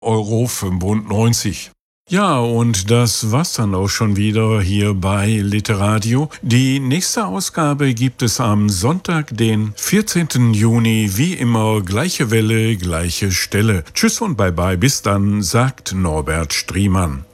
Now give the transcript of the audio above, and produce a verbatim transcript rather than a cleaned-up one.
Euro fünfundneunzig. Ja, und das war's dann auch schon wieder hier bei Literadio. Die nächste Ausgabe gibt es am Sonntag, den vierzehnten Juni, wie immer, gleiche Welle, gleiche Stelle. Tschüss und bye bye, bis dann, sagt Norbert Striemann.